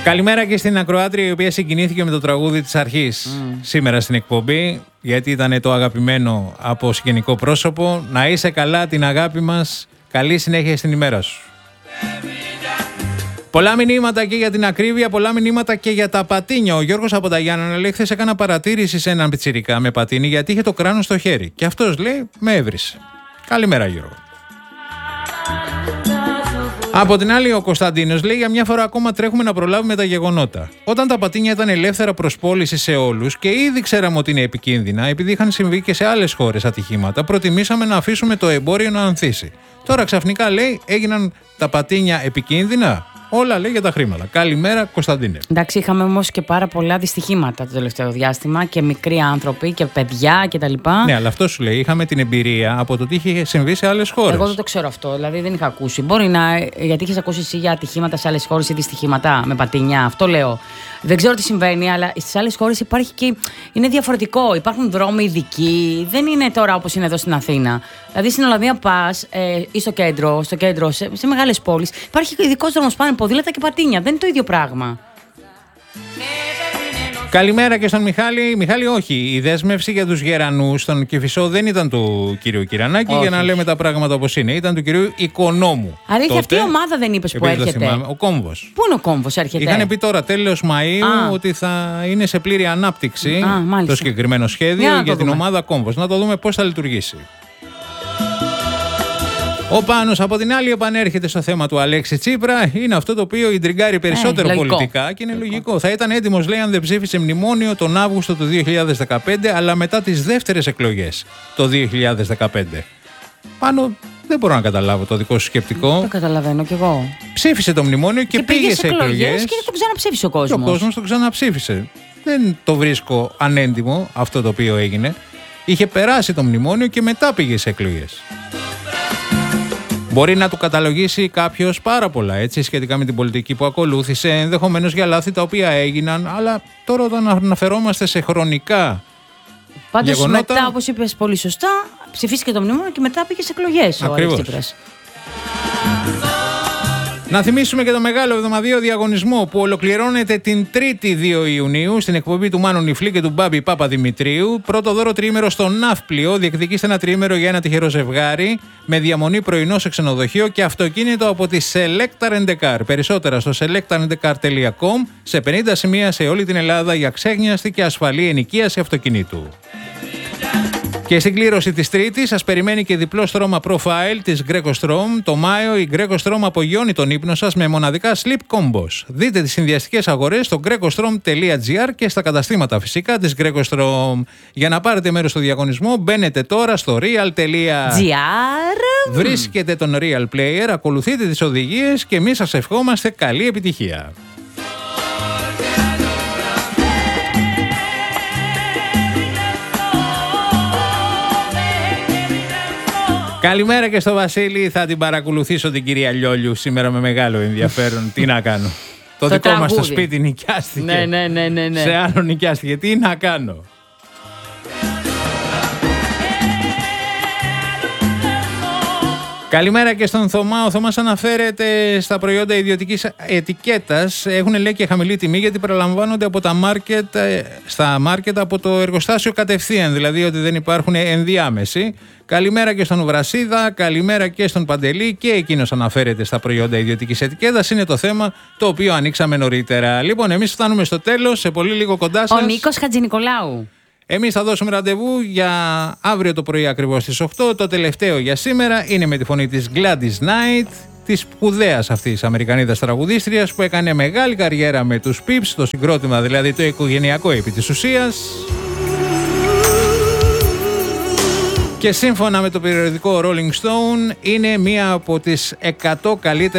Καλημέρα και στην ακροάτρια η οποία συγκινήθηκε με το τραγούδι της αρχής σήμερα στην εκπομπή, γιατί ήταν το αγαπημένο από συγγενικό πρόσωπο. Να είσαι καλά, την αγάπη μας. Καλή συνέχεια στην ημέρα σου. Πολλά μηνύματα και για την ακρίβεια, πολλά μηνύματα και για τα πατίνια. Ο Γιώργος από τα Γιάννενα λέει: χθες έκανα παρατήρηση σε έναν πιτσιρικά με πατίνι γιατί είχε το κράνος στο χέρι. Και αυτός λέει: με έβρισε. Καλημέρα, Γιώργο. Από την άλλη, ο Κωνσταντίνος λέει: για μια φορά ακόμα τρέχουμε να προλάβουμε τα γεγονότα. Όταν τα πατίνια ήταν ελεύθερα προς πώληση σε όλους και ήδη ξέραμε ότι είναι επικίνδυνα, επειδή είχαν συμβεί και σε άλλες χώρες ατυχήματα, προτιμήσαμε να αφήσουμε το εμπόριο να ανθίσει. Τώρα ξαφνικά λέει: έγιναν τα πατίνια επικίνδυνα. Όλα λέει για τα χρήματα. Καλημέρα, Κωνσταντίνε. Εντάξει, είχαμε όμως και πάρα πολλά δυστυχήματα το τελευταίο διάστημα και μικροί άνθρωποι και παιδιά κτλ. Ναι, αλλά αυτό σου λέει. Είχαμε την εμπειρία από το τι είχε συμβεί σε άλλες χώρες. Εγώ δεν το ξέρω αυτό, δηλαδή δεν είχα ακούσει. Μπορεί να. Γιατί είχες ακούσει εσύ για ατυχήματα σε άλλες χώρες ή δυστυχήματα με πατίνια. Αυτό λέω. Δεν ξέρω τι συμβαίνει, αλλά στις άλλες χώρες υπάρχει και. Είναι διαφορετικό. Υπάρχουν δρόμοι ειδικοί. Δεν είναι τώρα όπως είναι εδώ στην Αθήνα. Δηλαδή στην Ολλανδία πας ή στο κέντρο, σε μεγάλες πόλεις, υπάρχει ειδικός δρόμος πάνω, ποδήλατα και πατίνια. Δεν είναι το ίδιο πράγμα. Καλημέρα και στον Μιχάλη. Μιχάλη, όχι. Η δέσμευση για τους γερανούς στον Κηφισό δεν ήταν του κυρίου Κυρανάκη, για να λέμε τα πράγματα όπως είναι. Ήταν του κυρίου Οικονόμου. Αλήθεια, αυτή η ομάδα δεν είπες που έρχεται? Ο Κόμβος. Πού είναι ο Κόμβος, έρχεται? Είχαν πει τώρα τέλος Μαΐου ότι θα είναι σε πλήρη ανάπτυξη το συγκεκριμένο σχέδιο για την ομάδα Κόμβος. Να το δούμε πώς θα λειτουργήσει. Ο Πάνος από την άλλη επανέρχεται στο θέμα του Αλέξη Τσίπρα. Είναι αυτό το οποίο ιντριγκάρει περισσότερο πολιτικά και είναι λογικό. Θα ήταν έτοιμος, λέει, αν δεν ψήφισε μνημόνιο τον Αύγουστο του 2015, αλλά μετά τις δεύτερες εκλογές το 2015. Πάνω δεν μπορώ να καταλάβω το δικό σου σκεπτικό. Το καταλαβαίνω κι εγώ. Ψήφισε το μνημόνιο και πήγε σε εκλογές. Και το ξαναψήφισε ο κόσμος. Και ο κόσμος το ξαναψήφισε. Δεν το βρίσκω ανέντιμο αυτό το οποίο έγινε. Είχε περάσει το μνημόνιο και μετά πήγε σε εκλογές. Μπορεί να του καταλογίσει κάποιος πάρα πολλά έτσι, σχετικά με την πολιτική που ακολούθησε, ενδεχομένως για λάθη τα οποία έγιναν, αλλά τώρα όταν αναφερόμαστε σε χρονικά πάντως γεγονότα... μετά, όπως είπες πολύ σωστά, ψηφίστηκε το μνημόνιο και μετά πήγε σε εκλογές ο Αλέξης Τσίπρας. Να θυμίσουμε και το μεγάλο εβδομαδιαίο διαγωνισμό που ολοκληρώνεται την 3η 2 Ιουνίου στην εκπομπή του Μάνου Νιφλή και του Μπάμπη Παπαδημητρίου. Πρώτο δώρο τριήμερο στο Ναύπλιο. Διεκδικήστε ένα τριήμερο για ένα τυχερό ζευγάρι με διαμονή πρωινό σε ξενοδοχείο και αυτοκίνητο από τη Selecta Rent-A-Car. Περισσότερα στο selectarentcar.com, σε 50 σημεία σε όλη την Ελλάδα για ξέχνιαστη και ασφαλή ενοικίαση αυτοκινήτου. Και στην κλήρωση της Τρίτης σας περιμένει και διπλό στρώμα profile της Greco Strom. Το Μάιο η Greco Strom απογειώνει τον ύπνο σας με μοναδικά sleep combos. Δείτε τις συνδυαστικές αγορές στο grecostrom.gr και στα καταστήματα φυσικά της Greco Strom. Για να πάρετε μέρος στο διαγωνισμό μπαίνετε τώρα στο real.gr. Βρίσκετε τον Real Player, ακολουθείτε τις οδηγίες και εμείς σας ευχόμαστε καλή επιτυχία. Καλημέρα και στο Βασίλη. Θα την παρακολουθήσω την κυρία Λιόλιου σήμερα με μεγάλο ενδιαφέρον. Τι να κάνω. Το δικό τραγούδι μας το σπίτι νοικιάστηκε. Ναι. Σε άλλο νοικιάστηκε. Τι να κάνω. Καλημέρα και στον Θωμά. Ο Θωμάς αναφέρεται στα προϊόντα ιδιωτικής ετικέτας. Έχουν, λέει, και χαμηλή τιμή γιατί προλαμβάνονται από τα μάρκετ, στα μάρκετ από το εργοστάσιο κατευθείαν, δηλαδή ότι δεν υπάρχουν ενδιάμεση. Καλημέρα και στον Βρασίδα, καλημέρα και στον Παντελή, και εκείνος αναφέρεται στα προϊόντα ιδιωτικής ετικέτας. Είναι το θέμα το οποίο ανοίξαμε νωρίτερα. Λοιπόν, εμείς φτάνουμε στο τέλος, σε πολύ λίγο κοντά σας. Ο Νίκος Χατζηνικολάου. Εμείς θα δώσουμε ραντεβού για αύριο το πρωί ακριβώς στις 8. Το τελευταίο για σήμερα είναι με τη φωνή της Gladys Knight, της σπουδαίας αυτής Αμερικανίδας τραγουδίστριας που έκανε μεγάλη καριέρα με τους Pips, το συγκρότημα δηλαδή το οικογενειακό επί της ουσίας. Και σύμφωνα με το περιοδικό Rolling Stone είναι μία από τις 100 καλύτερες